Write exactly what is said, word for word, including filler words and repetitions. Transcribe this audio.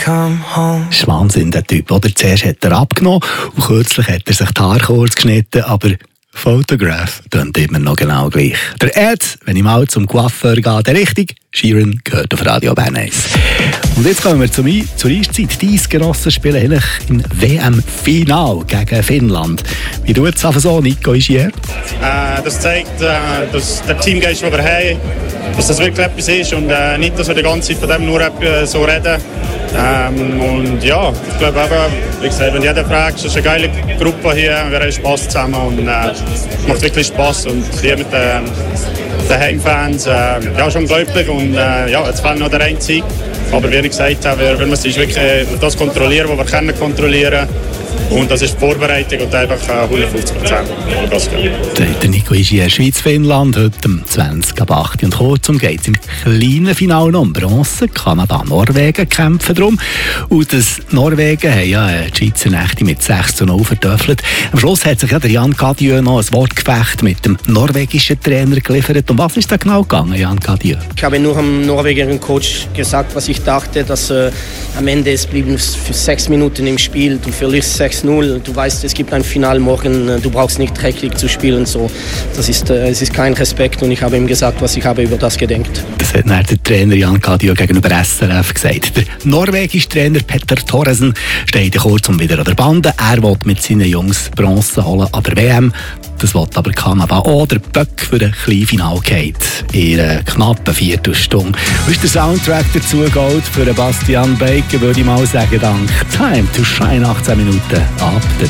Das ist Wahnsinn, der Typ, oder? Zuerst hat er abgenommen und kürzlich hat er sich die Haare kurz geschnitten, aber Photograph klingt immer noch genau gleich. Der Ed, wenn ich mal zum Coiffeur gehe, der richtig, Sheeran gehört auf Radio Bern eins. Und jetzt kommen wir zum I- zur Eiszeit. Die Genossen spielen eigentlich im W M-Final gegen Finnland. Wie tut es einfach so, Nico Ischier? Äh, das zeigt, äh, dass der Teamgeist, den wir haben, dass das wirklich etwas ist und äh, nicht, dass wir die ganze Zeit von dem nur äh, so reden. Ähm, und ja, ich glaube eben, wie gesagt, wenn jeder fragt, es ist eine geile Gruppe hier, wir haben Spass zusammen und äh, es macht wirklich Spass und hier mit den, den Heimfans, äh, ja, schon unglaublich und äh, ja, jetzt fehlt noch der eine Sieg, aber wie ich gesagt habe, wir, wir müssen wirklich das kontrollieren, was wir können kontrollieren. Und das ist die Vorbereitung und einfach hundertfünfzig Prozent. Der Nico Ischier, Schweiz-Finnland, heute um zwanzig ab acht. Und kurzum geht es im kleinen Finale noch um Bronze. Kanada, Norwegen kämpfen drum. Und das Norwegen haben ja die Schweizer Nächte mit sechs zu null vertöffelt. Am Schluss hat sich ja der Jan Cadieux noch ein Wortgefecht mit dem norwegischen Trainer geliefert. Um was ist da genau gegangen, Jan Cadieux? Ich habe nur dem norwegischen Coach gesagt, was ich dachte, dass äh, am Ende es blieben für sechs Minuten im Spiel. Du verlierst sechs null. Du weißt, es gibt ein Final morgen. Du brauchst nicht dreckig zu spielen. So, das ist, äh, es ist kein Respekt. Und ich habe ihm gesagt, was ich habe über das gedenkt. Das hat dann der Trainer Jan Cadieux gegenüber S R F gesagt. Der norwegische Trainer Petter Thoresen steht kurzum wieder an der Bande. Er will mit seinen Jungs Bronze holen an der W M. Das will aber Kanada auch. Der Böck für ein Kleinfinal geht in einer knappen Viertelstunde. Und ist der Soundtrack dazu Gold für Bastian Baker, würde ich mal sagen, dank Time to Shine, achtzehn Minuten ab der